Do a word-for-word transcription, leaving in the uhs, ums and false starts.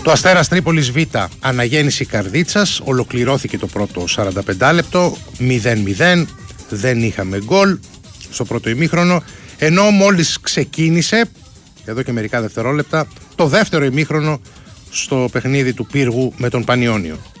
Το Αστέρας Τρίπολης Β, αναγέννηση Καρδίτσας, ολοκληρώθηκε το πρώτο σαράντα πέντε λεπτό, μηδέν μηδέν, δεν είχαμε γκολ στο πρώτο ημίχρονο, ενώ μόλις ξεκίνησε, εδώ και μερικά δευτερόλεπτα, το δεύτερο ημίχρονο στο παιχνίδι του Πύργου με τον Πανιόνιο.